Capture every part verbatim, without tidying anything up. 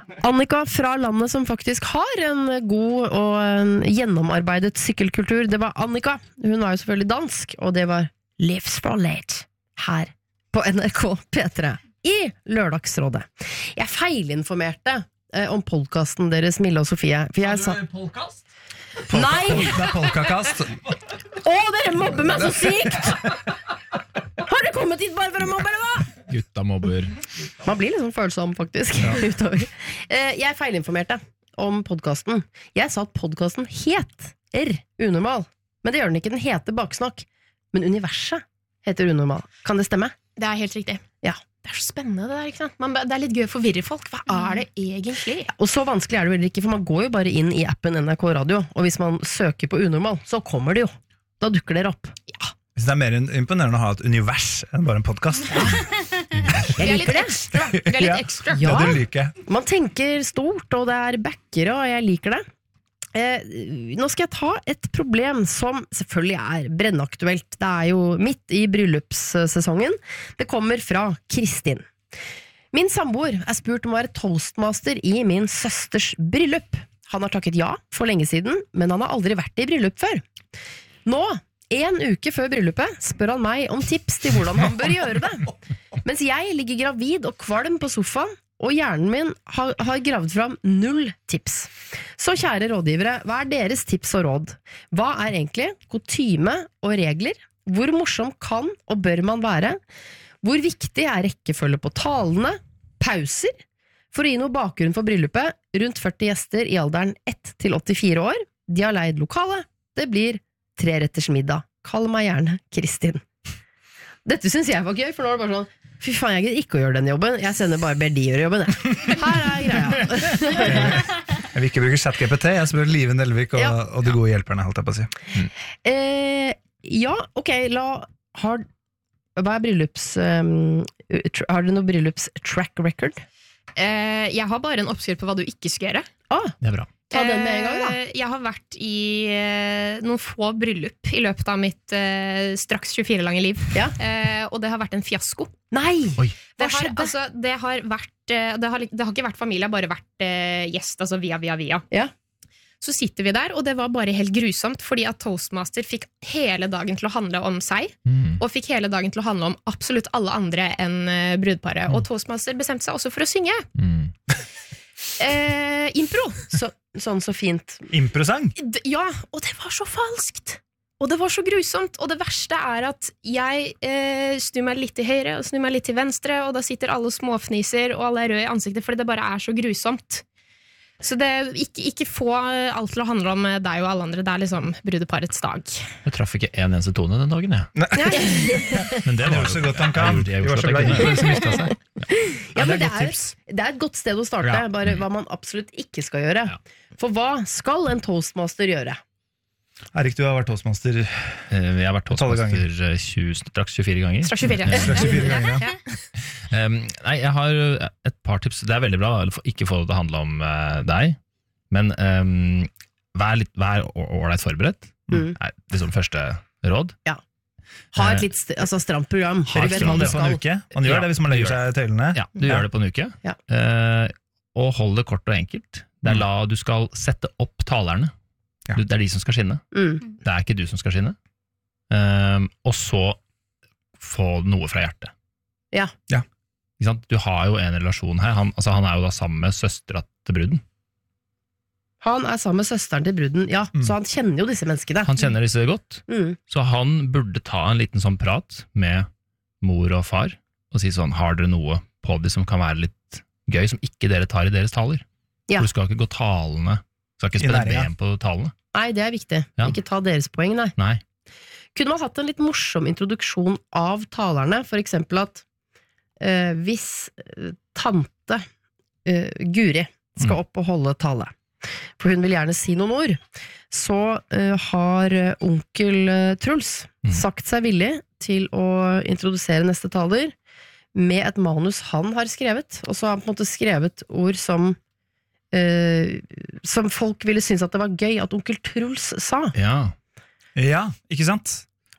Annika fra landet som faktisk har en god og en gjennomarbeidet sykkelkultur, det var Annika. Hun var jo selvfølgelig dansk, og det var livsfarlig her på N R K P tre i Lørdagsrådet. Jeg feilinformerte eh, om podcasten deres, Mille og Sofie. For jeg sa... podcast? Nei! Det er polkakast. Å, dere mobber meg så sykt! Har dere kommet hit bare for å mobbe, eller hva? Gutta mobber. Man blir litt sånn følsom, faktisk, ja. Utover. Eh, jeg feilinformerte om podcasten. Jeg sa at podcasten het R, unormal. Men det gjør den ikke, den heter Baksnakk. Men universet heter unormal. Kan det stemme? Det er helt riktig. Ja. Det er så spennende det der, ikke sant? Man, det er litt gøy å forvirre folk. Hva er det egentlig? Og så vanskelig er det vel ikke, for man går jo bare inn i appen N R K Radio, og hvis man søker på unormal, så kommer det jo. Da dukker dere opp. Ja. Det er mer imponerende å ha et univers enn bare en podcast. Jeg liker det. Ekstra. Vi er litt Ja. ekstra. Ja, det liker jeg. Man tenker stort, og det er backere, og jeg liker det. Eh, nå skal jeg ta et problem som selvfølgelig er brennaktuelt. Det er jo midt i bryllupssesongen. Det kommer fra Kristin. Min samboer er spurt om å være toastmaster i min søsters bryllup. Han har takket ja for lenge siden, men han har aldri vært i bryllup før. Nå, en uke før bryllupet, spør han meg om tips til hvordan han bør gjøre det. Mens jeg ligger gravid og kvalm på sofaen, og hjernen min har, har gravd fram null tips. Så kjære rådgivere, hva er deres tips og råd? Hva er egentlig kutyme og regler? Hvor morsom kan og bør man være? Hvor viktig er rekkefølge på talene? Pauser? For å gi noe bakgrunn for bryllupet, rundt førti gjester i alderen ett til åttifire år. De har leid lokale. Det blir treretters middag. Kall meg gjerne Kristin. Dette synes jeg var gøy, for nå er det bare sånn fy faen, jeg gidder ikke å gjøre den jobben. Jeg sender bare ber de gjøre jobben. Her er greia. Jeg vil ikke bruke ChatGPT, jeg spør Live Nelvik og, Ja. og de gode hjelperne, holdt jeg på å si. Mm. Eh, ja, ok, la har, hva er bryllups um, tr- har du noe bryllups track record? Eh, jeg har bare en oppskrift på hva du ikke skal gjøre. Ah, Det er bra. ta den med en gang da. Eh, Jeg har vært i eh, noen få bryllup i løpet av mitt eh, straks tjuefire lange liv. Ja. Eh, og det har vært en fiasko. Nei! Oi. Det Hva har, skjedde? altså, det, har vært, eh, det, har, det har ikke vært familie, det har bare vært eh, gjest, altså via, via, via. Ja. Så sitter vi der, og det var bare helt grusomt, fordi at Toastmaster fikk hele dagen til å handle om seg, Mm. og fikk hele dagen til å handle om absolutt alle andre enn eh, brudparet. Og Toastmaster bestemte seg også for å synge. Mm. Eh, impro! Så, sånn så fint. Improsang? D- Ja, og det var så falskt. Og det var så grusomt. Og det verste er at jeg eh, snur meg litt til høyre og snur meg litt til venstre, og da sitter alle og småfniser, og alle er røde i ansiktet, fordi det bare er så grusomt. Så det, ikke, ikke få alt til å handle om deg og alle andre. Det er liksom brudeparets dag. Jeg traff ikke en eneste tone den dagen, jeg. Men det Han var gjorde så jo- godt han kan. Jeg gjorde- jeg Vi var gjorde så så glad godt i jeg det som mistet seg. Ja, men det er det godt er, tips. det er et godt sted å starte, Ja. bare hva man absolutt ikke skal gjøre. Ja. For hva skal en toastmaster gjøre? Erik, du har vært toastmaster Eh, Jeg har vært Tolv ganger. toastmaster tjue, straks tjue-fire ganger. Straks tjuefire. straks tjuefire ganger. Ja. Um, nei, jeg har et par tips. Det er veldig bra å ikke få det til å handle om uh, deg, men um, vær litt vær ålreit forberedt. Mm. Er liksom første råd. Ha et litt st- altså, stramt program. Ha for et du vet stramt hva du Det på en skal. uke. Man gjør Ja, det hvis man du legger gjør seg tøylene. Ja, du Ja. gjør det på en uke. Ja. Uh, og hold det kort og enkelt. Det er Mm. la du skal sette opp talerne. Ja. Du, det er de som skal skinne. Mm. Det er ikke du som skal skinne. Um, og så få noe fra hjertet. Ja. Ja. Ikke sant? Du har jo en relasjon her. Han, altså, han er jo da sammen med søstera til bruden. Han er sammen med søsteren til bruden, ja, Mm. så han kjenner jo disse menneskene. Han kjenner disse godt, Mm. så han burde ta en liten sånn prat med mor og far og si sånn, har dere noe på de som kan være litt gøy, som ikke dere tar i deres taler? Ja. For du skal ikke gå talene, skal ikke I spille næringa. ben på talene. Nei, det er viktig. Ja. Ikke ta deres poeng, nei. Nei. Kunne man hatt en litt morsom introduksjon av talerne, for eksempel at eh, hvis eh, tante eh, Guri skal Mm. opp og holde tale, for hun vil gjerne si noen ord, så eh, har eh, onkel eh, Truls Mm. sagt seg villig til å introdusere neste taler med et manus han har skrevet, og så har han på en måte skrevet ord som eh, som folk ville synes at det var gøy at onkel Truls sa. Ja. Ja, ikke sant?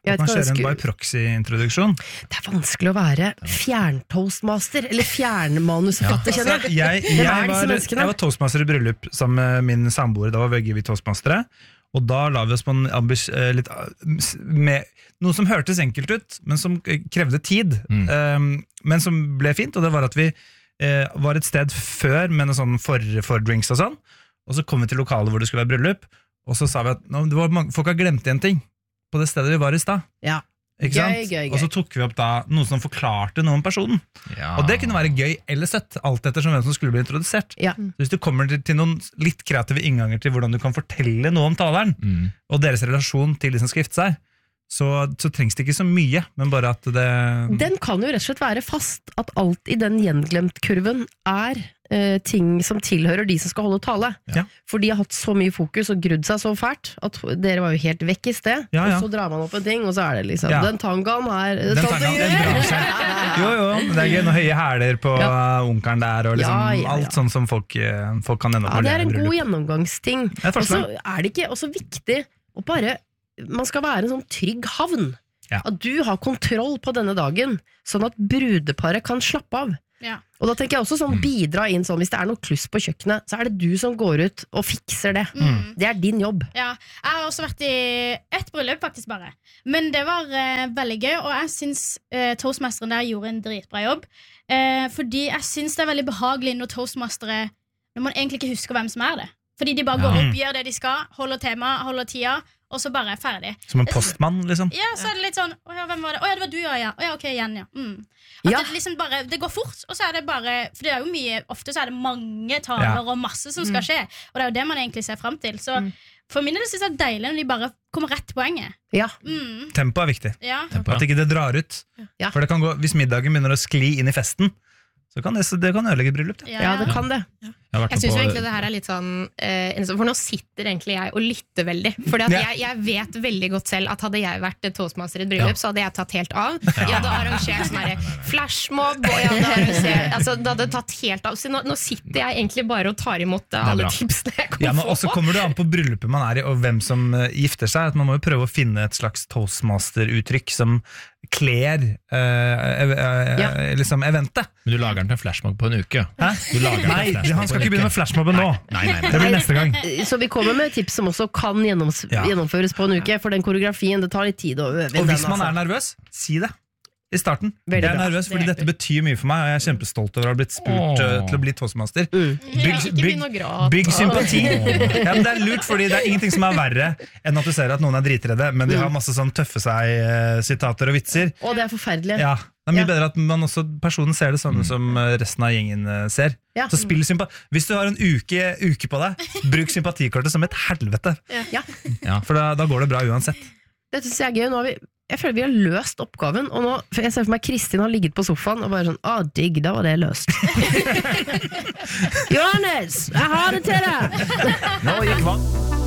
Jeg At vet man ikke hva jeg kjører en skulle- by proxy-introduksjon. Det er vanskelig å være fjerntoastmaster, eller fjernmanusforfatter, Altså, kjenner jeg. jeg, Hvem jeg, er disse var, menneskene? jeg var toastmaster i bryllup sammen med min samboer. Da var begge vi toastmastere. Og da la vi oss på en ambis, eh, litt, eh, s- med noe som hørtes enkelt ut, men som eh, krevde tid. Mm. Um, men som ble fint, og det var at vi eh, var et sted før med noe sånn for, for drinks og sånn. Og så kom vi til lokalet hvor det skulle være bryllup, og så sa vi at nå, det var mange, folk har glemt en ting på det stedet vi var i stad. Ja. Ikke Gøy, sant? gøy, gøy. Og så tok vi opp da noe som forklarte noe om personen. Ja. Og det kunne være gøy eller søtt, alt ettersom hvem som skulle bli introdusert. Ja. Så hvis du kommer til, til noen litt kreative innganger til hvordan du kan fortelle noe om taleren, Mm. og deres relasjon til de som skal gifte seg, så, så trengs det ikke så mye, men bare at det Den kan jo rett og slett være fast, at alt i den gjenglemt-kurven er eh, ting som tilhører de som skal holde tale. Ja. For de har hatt så mye fokus og grudd seg så fælt, at dere var jo helt vekk i sted, Ja, ja. og så drar man opp en ting, og så er det liksom Ja. Den tangaen er Den tangaen, den drar seg. Jo, jo, men det er gøy noen høye hæler på Ja. uh, onkelen der, og liksom Ja, ja, ja. alt sånn som folk, eh, folk kan ende opp Ja, med det å er leve en i god bryllup. gjennomgangsting. Et Og så forslag. er det ikke også viktig å bare Man skal være en sånn trygg havn. Ja. At du har kontroll på denne dagen, sånn at brudeparet kan slappe av. Ja. Og da tenker jeg også sånn bidra inn sånn, hvis det er noe kluss på kjøkkenet, så er det du som går ut og fikser det. Mm. Det er din jobb. Ja, jeg har også vært i ett bryllup, faktisk bare. Men det var eh, veldig gøy, og jeg syns eh, toastmasteren der gjorde en dritbra jobb. Eh, fordi jeg syns det er veldig behagelig når toastmastere Når man egentlig ikke husker hvem som er det. Fordi de bare går Ja. opp, gjør det de skal, holder tema, holder tida, og så bare er ferdig. Som en postmann, liksom. Ja, så er det litt sånn Å ja, hvem var det? Å ja, det var du, ja. ja. Å ja, ok, igjen, ja. Mm. At Ja. det liksom bare Det går fort, og så er det bare For det er jo mye Ofte så er det mange taler Ja. og masse som skal skje, og det er jo det man egentlig ser fram til. Så for min del synes jeg det er deilig når de bare kommer rett til poenget. Ja. Mm. Tempo er viktig. Ja. Tempo, At ja. ikke det drar ut. Ja. For det kan gå, hvis middagen begynner å skli inn i festen, så kan det, så det kan ødelegge et bryllup. Det. ja, det kan det. Jeg har vært Jeg med synes jo på- egentlig det her er litt sånn eh, en sånn- For nå sitter egentlig jeg og lytter veldig. Fordi at Ja. jeg, jeg vet veldig godt selv at hadde jeg vært toastmaster i et bryllup, så hadde jeg tatt helt av. Jeg hadde arrangert sånn her flashmob, og jeg hadde arrangert altså, Det hadde tatt helt av. Så nå, nå sitter jeg egentlig bare og tar imot eh, er alle bra. tipsene jeg kan Ja, men få. også kommer det an på bryllupet man er i, og hvem som eh, gifter seg. At man må jo prøve å finne et slags toastmaster-uttrykk som kler eh, eh, eh, Ja. liksom eventet. Men du lager den til en flashmob på en uke. Hæ? Du lager den til en Nei, flashmob han skal på en ikke begynne med uke. flashmobben nå. Nei, nei, nei. Det blir neste gang. Så vi kommer med tips som også kan gjennoms Ja. gjennomføres på en uke, for den koreografien, det tar litt tid å øve inn Og hvis den, man er altså. nervøs, si det i starten. Veldig Jeg er bra. nervøs fordi Det dette betyr mye for meg, og jeg er kjempestolt over å ha blitt spurt Åh. eh, til å bli toastmaster. Mm. Bygg, Ikke bygg, begynn å gråte. bygg sympati. Ja, men det er lurt, fordi det er ingenting som er verre enn at du ser at noen er dritredde, men de har masse sånn tøffe seg-sitater og vitser. Og det er forferdelig. Ja, det er mye Ja. bedre at man også, personen ser det samme som eh, resten av gjengen eh, ser. Ja. Så spill sympa Hvis du har en uke, uke på deg, bruk sympatikortet som et helvete. Ja. For da, da går det bra uansett. Dette synes jeg er gøy. Nå har vi, jeg føler vi har løst oppgaven, og nå, for jeg ser for meg Kristin har ligget på sofaen og bare sånn, ah, digg, da var det løst. Johannes, jeg har det til deg! Nå gikk vann.